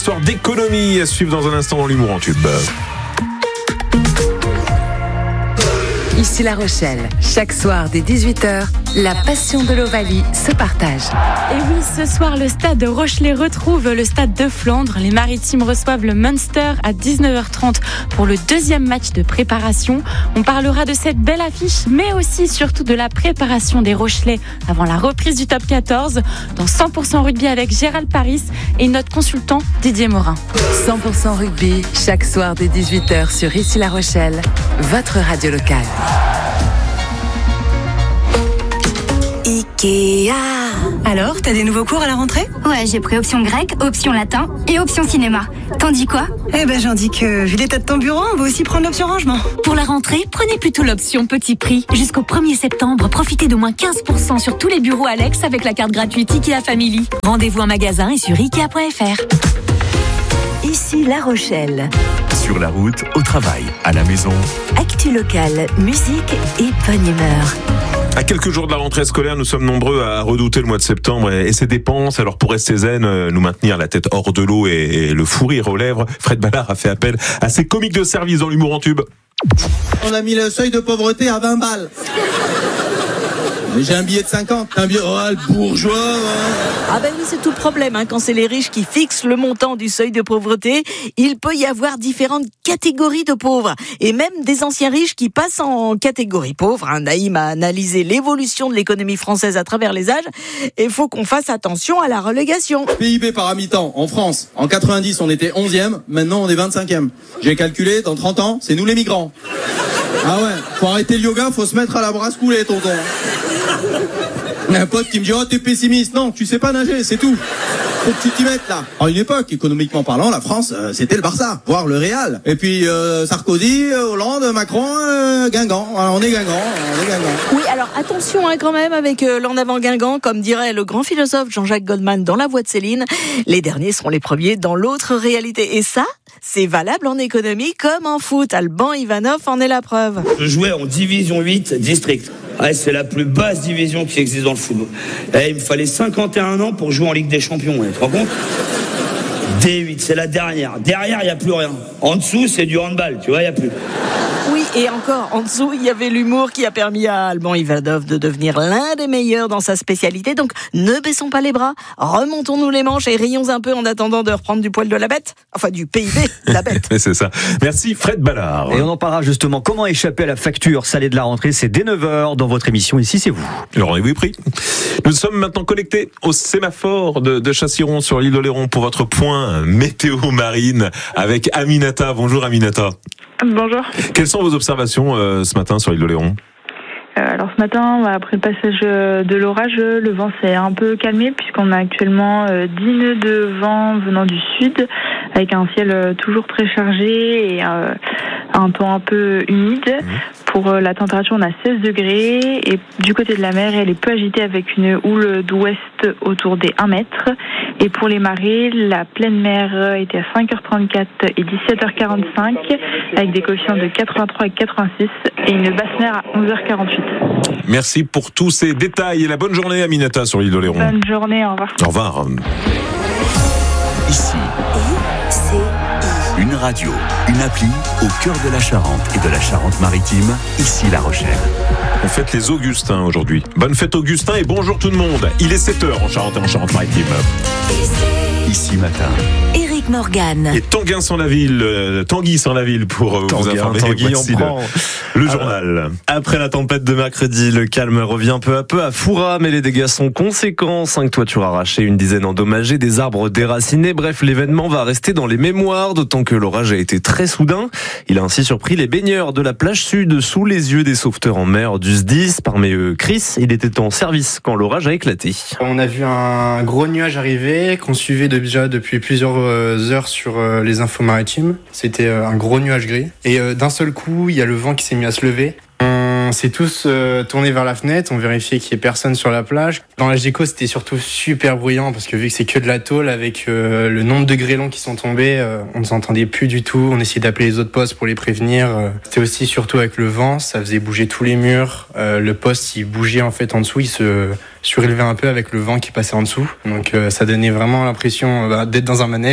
histoire d'économie à suivre dans un instant dans l'humour en tube. Ici La Rochelle, chaque soir dès 18h, la passion de l'Ovalie se partage. Et oui, ce soir, le stade de Rochelet retrouve le stade de Flandre. Les Maritimes reçoivent le Munster à 19h30 pour le deuxième match de préparation. On parlera de cette belle affiche, mais aussi surtout de la préparation des Rochelais avant la reprise du top 14 dans 100% rugby avec Gérald Paris et notre consultant Didier Morin. 100% rugby, chaque soir dès 18h sur Ici La Rochelle, votre radio locale. Ikea. Alors, t'as des nouveaux cours à la rentrée ? Ouais, j'ai pris option grec, option latin et option cinéma. T'en dis quoi ? Eh ben, j'en dis que, vu l'état de ton bureau, on va aussi prendre l'option rangement. Pour la rentrée, prenez plutôt l'option petit prix. Jusqu'au 1er septembre, profitez d'au moins 15% sur tous les bureaux Alex avec la carte gratuite Ikea Family. Rendez-vous en magasin et sur Ikea.fr. Ici La Rochelle. Sur la route, au travail, à la maison. Actu locale, musique et bonne humeur. À quelques jours de la rentrée scolaire, nous sommes nombreux à redouter le mois de septembre et ses dépenses. Alors pour rester zen, nous maintenir la tête hors de l'eau et le fou rire aux lèvres, Fred Ballard a fait appel à ses comiques de service dans l'humour en tube. On a mis le seuil de pauvreté à 20 balles. Mais j'ai un billet de 50. Un billet, oh, le bourgeois. Ouais. Ah ben oui, c'est tout le problème. Quand c'est les riches qui fixent le montant du seuil de pauvreté, il peut y avoir différentes catégories de pauvres. Et même des anciens riches qui passent en catégorie pauvre. Naïm a analysé l'évolution de l'économie française à travers les âges. Et il faut qu'on fasse attention à la relégation. PIB par habitant en France. En 90, on était 11e. Maintenant, on est 25e. J'ai calculé, dans 30 ans, c'est nous les migrants. Ah ouais, faut arrêter le yoga, faut se mettre à la brasse coulée, tonton. Un pote qui me dit, oh, t'es pessimiste. Non, tu sais pas nager, c'est tout. Faut que tu t'y mettes, là. À une époque, économiquement parlant, la France, c'était le Barça, voire le Real. Et puis, Sarkozy, Hollande, Macron, Guingamp. On est Guingamp. Oui, alors attention quand même avec l'en avant Guingamp, comme dirait le grand philosophe Jean-Jacques Goldman dans La Voix de Céline. Les derniers seront les premiers dans l'autre réalité. Et ça, c'est valable en économie comme en foot. Alban Ivanov en est la preuve. Je jouais en division 8 district. Ouais, c'est la plus basse division qui existe dans le football. Il me fallait 51 ans pour jouer en Ligue des Champions. Tu te rends compte ? D8, c'est la dernière. Derrière, il n'y a plus rien. En dessous, c'est du handball. Tu vois, il n'y a plus. Oui, et encore, en dessous, il y avait l'humour qui a permis à Alban Ivanov de devenir l'un des meilleurs dans sa spécialité. Donc, ne baissons pas les bras, remontons-nous les manches et rions un peu en attendant de reprendre du poil de la bête. Enfin, du PIB, la bête. C'est ça. Merci Fred Ballard. Et on en parlera justement. Comment échapper à la facture salée de la rentrée ? C'est dès 9h dans votre émission. Ici, c'est vous. Le rendez-vous est pris. Nous sommes maintenant connectés au sémaphore de Chassiron sur l'île d'Oléron pour votre point météo marine avec Aminata. Bonjour Aminata. Bonjour. Quelles sont vos observations ce matin sur l'île d'Oléron ? Alors ce matin, après le passage de l'orage, le vent s'est un peu calmé puisqu'on a actuellement 10 nœuds de vent venant du sud avec un ciel toujours très chargé et un temps un peu humide. Pour la température, on a 16 degrés et du côté de la mer, elle est peu agitée avec une houle d'ouest autour des 1 mètre. Et pour les marées, la pleine mer était à 5h34 et 17h45 avec des coefficients de 83 et 86 et une basse mer à 11h48. Merci pour tous ces détails et la bonne journée Aminata sur l'île d'Oléron. Bonne journée, au revoir. Au revoir. Ici, une radio, une appli au cœur de la Charente et de la Charente-Maritime. Ici La Rochelle. On fête les Augustins aujourd'hui. Bonne fête Augustin et bonjour tout le monde. Il est 7h en Charente et en Charente-Maritime. Ici matin. Éric Morgan. Et Tanguy sans la ville pour vous informer. Tanguy, voici on prend le journal. Après la tempête de mercredi, le calme revient peu à peu à Foura, mais les dégâts sont conséquents. 5 toitures arrachées, une dizaine endommagées, des arbres déracinés. Bref, l'événement va rester dans les mémoires, d'autant que l'orage a été très soudain. Il a ainsi surpris les baigneurs de la plage sud sous les yeux des sauveteurs en mer du SDIS. Parmi eux, Chris, il était en service quand l'orage a éclaté. On a vu un gros nuage arriver qu'on suivait déjà depuis plusieurs heures sur les infos maritimes. C'était un gros nuage gris. Et d'un seul coup, il y a le vent qui s'est mis à se lever. On s'est tous tournés vers la fenêtre, on vérifiait qu'il n'y ait personne sur la plage. Dans la Géco, c'était surtout super bruyant parce que vu que c'est que de la tôle, avec le nombre de grêlons qui sont tombés, on ne s'entendait plus du tout. On essayait d'appeler les autres postes pour les prévenir. C'était aussi surtout avec le vent, ça faisait bouger tous les murs. Le poste, il bougeait en fait en dessous, il se surélevait un peu avec le vent qui passait en dessous. Donc ça donnait vraiment l'impression d'être dans un manège.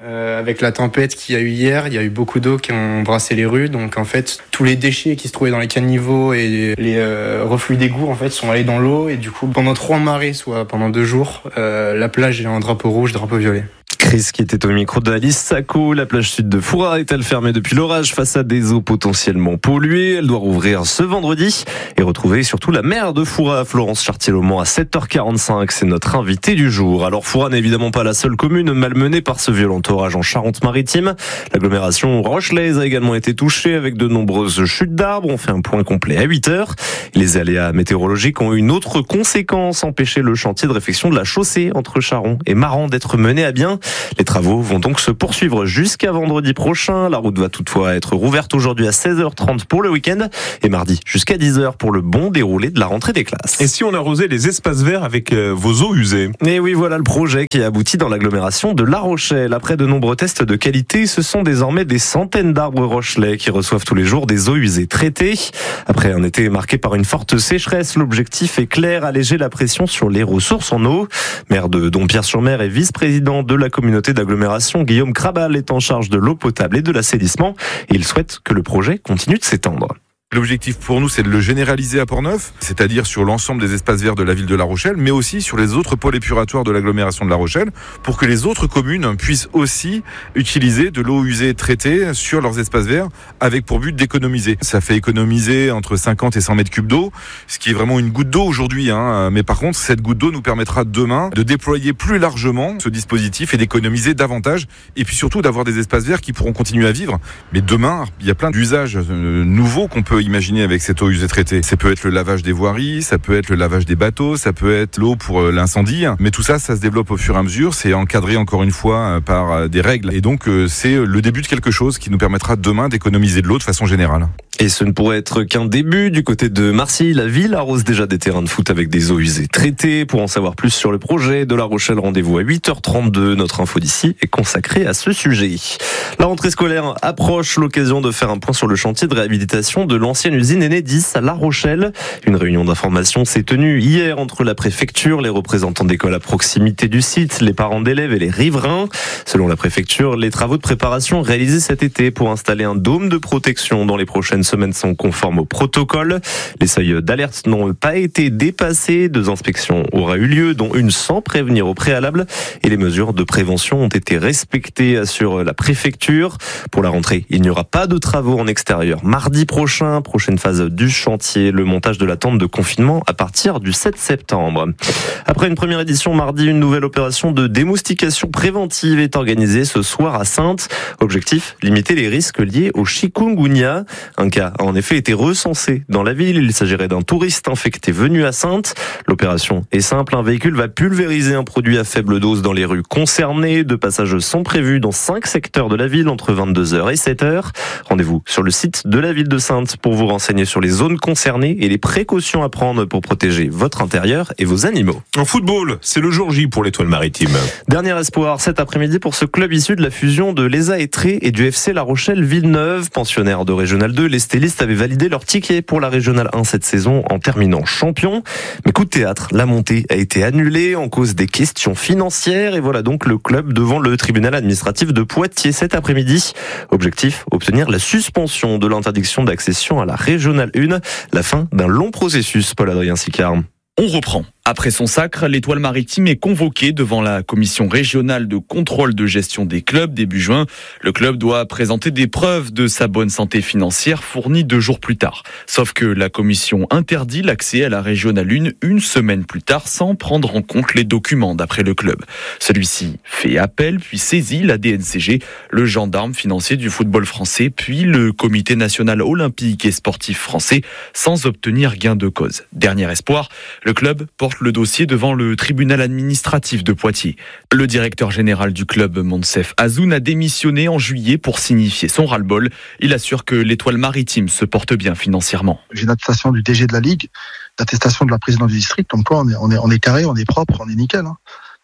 Avec la tempête qu'il y a eu hier, il y a eu beaucoup d'eau qui ont brassé les rues. Donc en fait, tous les déchets qui se trouvaient dans les caniveaux et les reflux d'égout en fait sont allés dans l'eau. Et du coup, pendant 3 marées, soit pendant 2 jours, la plage est en drapeau rouge, drapeau violet. Chris qui était au micro de Alice Sacco. La plage sud de Foura est-elle fermée depuis l'orage face à des eaux potentiellement polluées? Elle doit rouvrir ce vendredi et retrouver surtout la maire de Foura, Florence Chartier-Laumont, à 7h45. C'est notre invité du jour. Alors Foura n'est évidemment pas la seule commune malmenée par ce violent orage en Charente-Maritime. L'agglomération rochelaise a également été touchée avec de nombreuses chutes d'arbres. On fait un point complet à 8h. Les aléas météorologiques ont eu une autre conséquence, empêcher le chantier de réfection de la chaussée entre Charon et Maran d'être mené à bien. Les travaux vont donc se poursuivre jusqu'à vendredi prochain. La route va toutefois être rouverte aujourd'hui à 16h30 pour le week-end et mardi jusqu'à 10h pour le bon déroulé de la rentrée des classes. Et si on arrosait les espaces verts avec vos eaux usées? Et oui, voilà le projet qui aboutit dans l'agglomération de La Rochelle. Après de nombreux tests de qualité, ce sont désormais des centaines d'arbres rochelais qui reçoivent tous les jours des eaux usées traitées. Après un été marqué par une forte sécheresse, l'objectif est clair, alléger la pression sur les ressources en eau. Maire de Dompierre-sur-Mer et vice-président de la communauté d'agglomération, Guillaume Crabal est en charge de l'eau potable et de l'assainissement et il souhaite que le projet continue de s'étendre. L'objectif pour nous, c'est de le généraliser à Port-Neuf, c'est-à-dire sur l'ensemble des espaces verts de la ville de La Rochelle, mais aussi sur les autres pôles épuratoires de l'agglomération de La Rochelle, pour que les autres communes puissent aussi utiliser de l'eau usée traitée sur leurs espaces verts, avec pour but d'économiser. Ça fait économiser entre 50 et 100 mètres cubes d'eau, ce qui est vraiment une goutte d'eau aujourd'hui. Mais par contre, cette goutte d'eau nous permettra demain de déployer plus largement ce dispositif et d'économiser davantage, et puis surtout d'avoir des espaces verts qui pourront continuer à vivre. Mais demain, il y a plein d'usages nouveaux qu'on peut imaginer avec cette eau usée traitée. Ça peut être le lavage des voiries, ça peut être le lavage des bateaux, ça peut être l'eau pour l'incendie. Mais tout ça, ça se développe au fur et à mesure. C'est encadré encore une fois par des règles. Et donc, c'est le début de quelque chose qui nous permettra demain d'économiser de l'eau de façon générale. Et ce ne pourrait être qu'un début. Du côté de Marseille, la ville arrose déjà des terrains de foot avec des eaux usées traitées. Pour en savoir plus sur le projet de La Rochelle, rendez-vous à 8h32. Notre info d'ici est consacrée à ce sujet. La rentrée scolaire approche, l'occasion de faire un point sur le chantier de réhabilitation de l'ancienne usine Enedis à La Rochelle. Une réunion d'information s'est tenue hier entre la préfecture, les représentants d'écoles à proximité du site, les parents d'élèves et les riverains. Selon la préfecture, les travaux de préparation réalisés cet été pour installer un dôme de protection dans les prochaines semaines sont conformes au protocole. Les seuils d'alerte n'ont pas été dépassés. 2 inspections auraient eu lieu, dont une sans prévenir au préalable. Et les mesures de prévention ont été respectées, assure la préfecture. Pour la rentrée, il n'y aura pas de travaux en extérieur mardi prochain. Prochaine phase du chantier, le montage de la tente de confinement à partir du 7 septembre. Après une première édition mardi, une nouvelle opération de démoustication préventive est organisée ce soir à Saintes. Objectif, limiter les risques liés au chikungunya. Un cas a en effet été recensé dans la ville. Il s'agirait d'un touriste infecté venu à Saintes. L'opération est simple. Un véhicule va pulvériser un produit à faible dose dans les rues concernées. 2 passages sont prévus dans 5 secteurs de la ville entre 22h et 7h. Rendez-vous sur le site de la ville de Saintes pour vous renseigner sur les zones concernées et les précautions à prendre pour protéger votre intérieur et vos animaux. En football, c'est le jour J pour l'Étoile Maritime. Dernier espoir cet après-midi pour ce club issu de la fusion de l'ESA Étré et du FC La Rochelle Villeneuve. Pensionnaires de Régional 2, les stylistes avaient validé leur ticket pour la Régionale 1 cette saison en terminant champion. Mais coup de théâtre, la montée a été annulée en cause des questions financières et voilà donc le club devant le tribunal administratif de Poitiers cet après-midi. Objectif, obtenir la suspension de l'interdiction d'accession à la Régionale 1, la fin d'un long processus. Paul-Adrien Sicard. On reprend. Après son sacre, l'Étoile Maritime est convoquée devant la commission régionale de contrôle de gestion des clubs début juin. Le club doit présenter des preuves de sa bonne santé financière fournies 2 jours plus tard. Sauf que la commission interdit l'accès à la Régionale 1 une semaine plus tard sans prendre en compte les documents d'après le club. Celui-ci fait appel puis saisit la DNCG, le gendarme financier du football français, puis le Comité national olympique et sportif français sans obtenir gain de cause. Dernier espoir, le club porte le dossier devant le tribunal administratif de Poitiers. Le directeur général du club, Monsef Azoun, a démissionné en juillet pour signifier son ras-le-bol. Il assure que l'Étoile Maritime se porte bien financièrement. J'ai l'attestation du DG de la Ligue, l'attestation de la présidente du district, comme quoi on est carré, on est propre, on est nickel.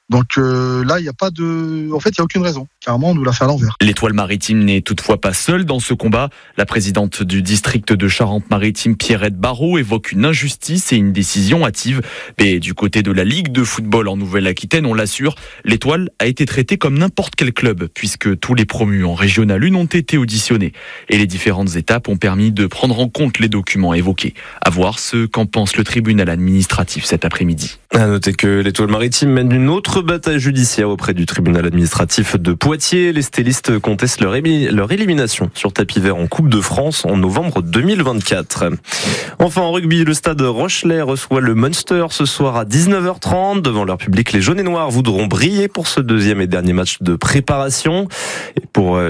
Donc là, il n'y a pas de... En fait, il n'y a aucune raison. Carrément, on nous l'a fait à l'envers. L'Étoile Maritime n'est toutefois pas seule dans ce combat. La présidente du district de Charente-Maritime, Pierrette Barrault, évoque une injustice et une décision hâtive. Mais du côté de la Ligue de football en Nouvelle-Aquitaine, on l'assure, l'Étoile a été traitée comme n'importe quel club, puisque tous les promus en Régional 1 ont été auditionnés. Et les différentes étapes ont permis de prendre en compte les documents évoqués. À voir ce qu'en pense le tribunal administratif cet après-midi. À noter que l'Étoile Maritime mène une autre bataille judiciaire auprès du tribunal administratif de Poitiers. Les stylistes contestent leur élimination sur tapis vert en Coupe de France en novembre 2024. Enfin en rugby, le stade Rochelais reçoit le Munster ce soir à 19h30. Devant leur public, les jaunes et noirs voudront briller pour ce deuxième et dernier match de préparation. Et pour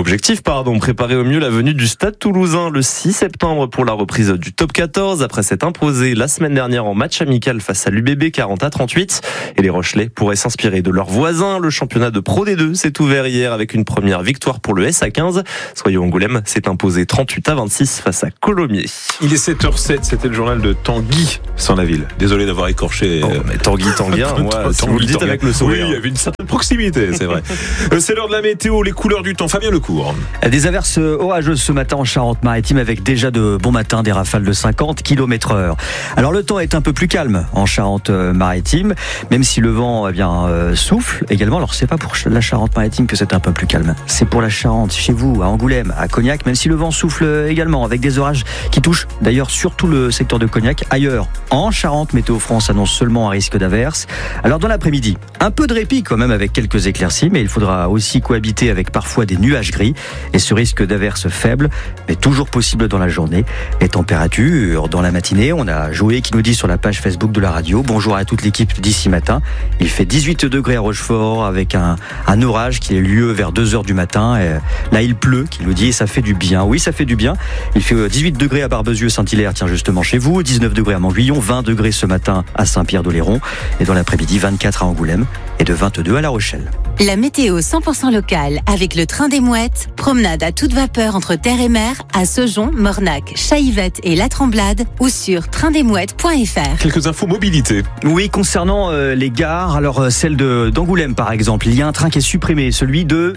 préparer au mieux la venue du stade toulousain le 6 septembre pour la reprise du top 14 après s'être imposé la semaine dernière en match amical face à l'UBB 40-38. Et les Rochelais pourraient s'inspirer de leurs voisins. Le championnat de Pro D2 s'est ouvert hier avec une première victoire pour le SA15. Soyons Angoulême s'est imposé 38-26 face à Colomiers. Il est 7h07, c'était le journal de Tanguy sans la ville. Désolé d'avoir écorché. Mais Tanguy, moi, si vous le dites avec le sourire. Oui, il y avait une certaine proximité, c'est vrai. C'est l'heure de la météo, les couleurs du temps. Fabien Lecourt. Des averses orageuses ce matin en Charente-Maritime avec déjà de bons matins, des rafales de 50 km/h. Alors le temps est un peu plus calme en Charente-Maritime, même si le vent souffle également. Alors c'est pas pour la Charente-Maritime que c'est un peu plus calme, c'est pour la Charente, chez vous, à Angoulême, à Cognac, même si le vent souffle également avec des orages qui touchent d'ailleurs surtout le secteur de Cognac. Ailleurs, en Charente, Météo France annonce seulement un risque d'averse. Alors dans l'après-midi, un peu de répit quand même avec quelques éclaircies, mais il faudra aussi cohabiter avec parfois des nuages gris et ce risque d'averse faible, mais toujours possible dans la journée. Les températures dans la matinée, on a Joé qui nous dit sur la page Facebook de la radio, bonjour à toute l'équipe d'ici matin. Il fait 18 degrés à Rochefort avec un orage qui a eu lieu vers 2h du matin. Et là, il pleut, qui nous dit, et ça fait du bien. Oui, ça fait du bien. Il fait 18 degrés à Barbezieux-Saint-Hilaire, tiens, justement chez vous, 19 degrés à Montguillon, 20 degrés ce matin à Saint-Pierre-d'Oléron, et dans l'après-midi, 24 à Angoulême et de 22 à La Rochelle. La météo 100% locale avec le train des Mouettes, promenade à toute vapeur entre terre et mer à Saujon, Mornac, Chaillevette et La Tremblade ou sur traindesmouettes.fr. Quelques infos mobilité. Oui, concernant les gares, alors celle d'Angoulême par exemple, il y a un train qui est supprimé, celui de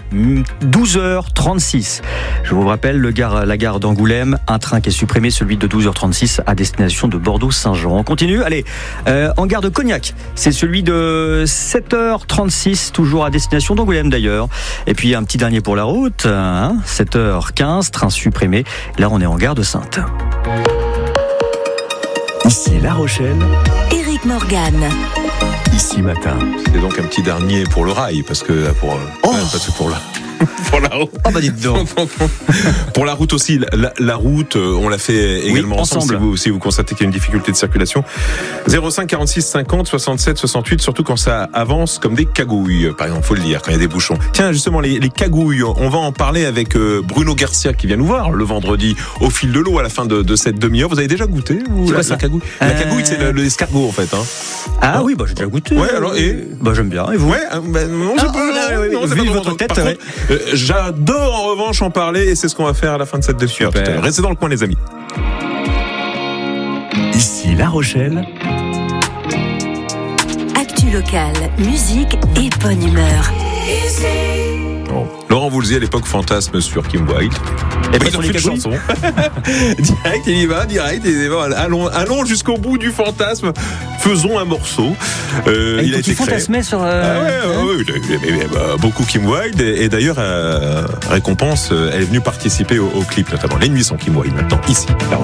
12h36. Je vous rappelle, la gare d'Angoulême, un train qui est supprimé, celui de 12h36 à destination de Bordeaux-Saint-Jean. On continue, allez, en gare de Cognac, c'est celui de 7h36, toujours à destination d'Angoulême d'ailleurs. Et puis un petit dernier pour la route, 7h15, train supprimé. Là, on est en gare de Saintes. Ici La Rochelle. Éric Morgan. Ici Matin. C'est donc un petit dernier pour le rail, parce que pour la route. Oh bah dites donc. Pour la route aussi, la route, on l'a fait également ensemble. Si vous constatez qu'il y a une difficulté de circulation. 05 46 50 67 68, surtout quand ça avance comme des cagouilles, par exemple, faut le dire, quand il y a des bouchons. Tiens, justement, les cagouilles, on va en parler avec Bruno Garcia qui vient nous voir le vendredi au fil de l'eau à la fin de cette demi-heure. Vous avez déjà goûté la cagouille? La cagouille, c'est l'escargot en fait. Ah oui, j'ai déjà goûté. Ouais, alors j'aime bien. Et vous? Ouais, non, c'est pas vu votre tête. Par contre, j'adore en revanche en parler et c'est ce qu'on va faire à la fin de cette demi-heure. Restez dans le coin les amis. Ici La Rochelle. Actu locale, musique et bonne humeur. Bon. Laurent Voulzy à l'époque fantasme sur Kim Wilde. Et puis il en fait une chanson. Direct, il y va, direct. Allons jusqu'au bout du fantasme. Faisons un morceau. Il a été fantasmé sur. Beaucoup Kim Wilde et d'ailleurs récompense. Elle est venue participer au clip notamment. Les nuits sont Kim Wilde maintenant ici. La